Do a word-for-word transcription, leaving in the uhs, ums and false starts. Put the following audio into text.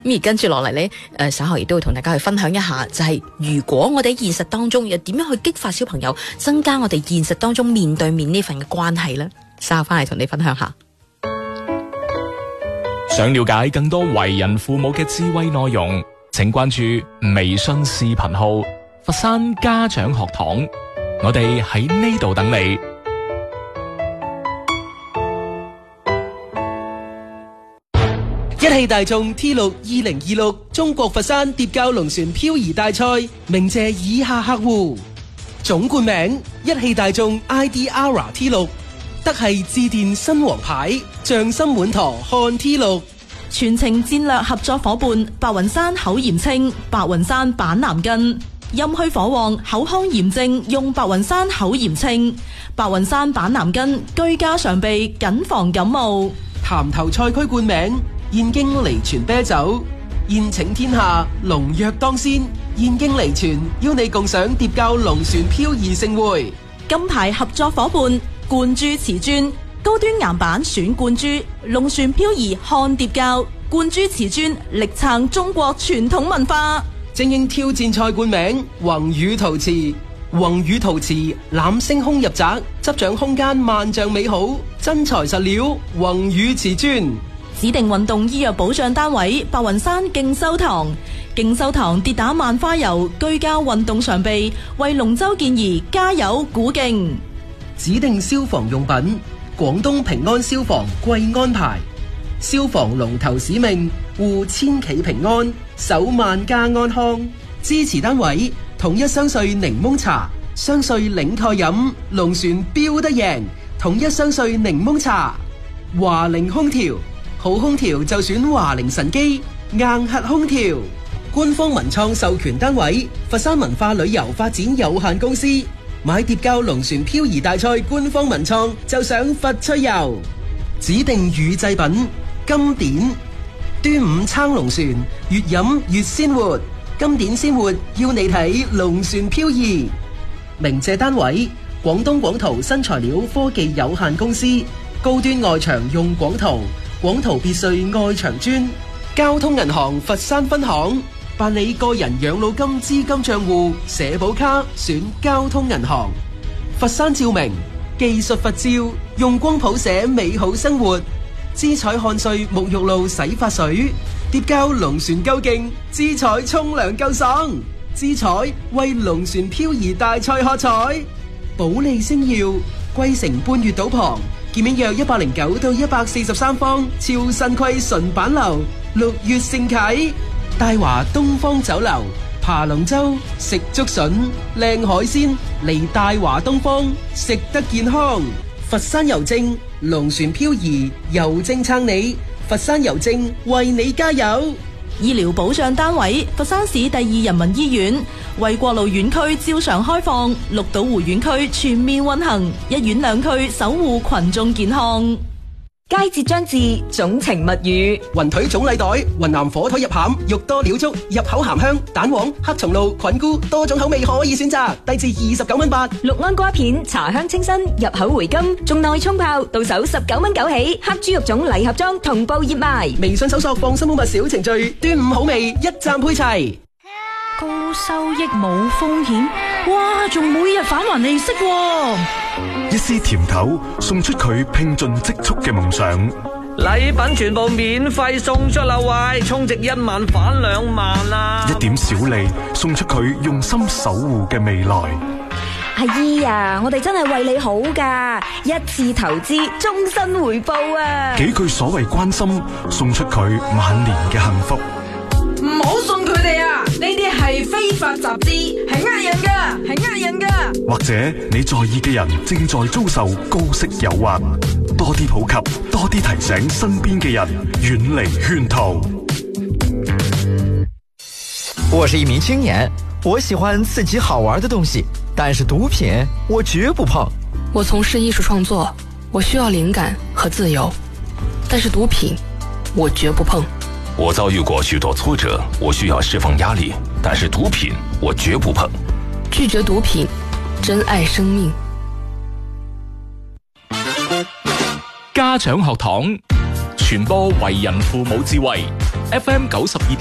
咁而跟住落嚟呢，誒稍後亦都會同大家去分享一下，就係如果我哋喺現實當中又點樣去激發小朋友，增加我哋現實當中面對面呢份嘅關係呢？稍後翻嚟同你分享下。 想了解更多為人父母嘅智慧內容，請關注微信視頻號佛山家長學堂，我哋喺呢度等你。 一汽大眾 T 六二零二六中國佛山蝶教龍船漂移大賽鳴謝以下客戶：總冠名一汽大眾 I D R T 六，德系致電新王牌，匠心滿堂漢 T 六。 全程戰略合作伙伴白雲山口炎清，白雲山板藍根，陰虛火旺口腔炎症用白雲山口炎清，白雲山板藍根居家常備，謹防感冒。 潭頭賽區冠名燕京離泉啤酒，宴請天下龍躍當先，燕京離泉邀你共賞蝶教龍船漂移盛會。 金牌合作伙伴冠珠瓷磚，高端岩板選冠珠，龍船漂移看蝶教，冠珠瓷磚力撐中國傳統文化。 精英挑戰賽冠名宏宇陶瓷，宏宇陶瓷攬星空入宅，執掌空間萬丈美好，真材實料宏宇瓷磚。 指定運動醫藥保障單位白雲山勁修堂，勁修堂跌打萬花油居家運動常備，為龍舟健兒加油鼓勁。 指定消防用品廣東平安消防貴安牌，消防龍頭使命護千祈平安，守萬家安康。支持單位統一雙穗檸檬茶，雙穗領蓋飲，龍船標得贏。統一雙穗檸檬茶。華菱空調，好空調就選華菱神機硬核空調。官方文創授權單位佛山文化旅遊發展有限公司。買蝶教龍船漂移大賽官方文創就上佛趣遊。指定乳製品金典，端午撐龍船，越飲越鮮活。金典鮮活要你睇龍船漂移。鳴謝單位廣東廣圖新材料科技有限公司。高端外牆用廣圖，廣圖別墅外牆磚。交通銀行佛山分行，辦理個人養老金資金賬戶社保卡選交通銀行。佛山照明技術佛照，用光譜寫美好生活。姿彩漢帥沐浴露洗髮水，蝶教龍船夠勁，姿彩沖涼夠爽。姿彩為龍船漂移大賽喝彩。保利星耀貴城半月島旁，建面約一百零九到一百四十三方，超新規純板樓，六月盛啟。大華東方酒樓，爬龍舟食竹筍，靚海鮮嚟大華東方，食得健康。佛山郵政龍船漂移，郵政撐你，佛山郵政為你加油。 醫療保障單位佛山市第二人民醫院，衛國路院區照常開放，綠島湖院區全面運行，一院兩區守護群眾健康。 佳節將至，總情物語。 雲腿總禮袋，雲南火腿入餡，肉多料足，入口鹹香，蛋黃、黑松露、菌菇，多種口味可以選擇，低至二十九蚊八。 六安瓜片，茶香清新，入口回甘，仲耐沖泡，到手十九蚊九起。黑豬肉種禮盒裝同步熱賣。 微信搜索放心好物小程序，端午好味一站配齊。 高收益冇風險，哇！仲每日返還利息喎。 一絲甜頭送出佢拼盡積蓄嘅夢想， 禮品全部免費送出啦喂，充值一萬返兩萬啊！ 一點小利送出佢用心守護嘅未來。 阿姨啊，我哋真係為你好噶，一次投資終身回報啊！ 幾句所謂關心，送出佢晚年嘅幸福。 唔好送佢哋啊！呢啲係非法集資，係呃人噶，係呃人噶。 或者你在意嘅人正在遭受高息誘惑，多啲普及，多啲提醒身邊嘅人遠離圈套。 我是一名青年，我喜歡刺激好玩的東西，但是毒品我絕不碰。 我從事藝術創作，我需要靈感和自由，但是毒品我絕不碰。 我遭遇過許多挫折，我需要釋放壓力，但是毒品我絕不碰。 拒絕毒品，珍愛生命。 家長學堂傳播為人父母智慧， F M 九十二。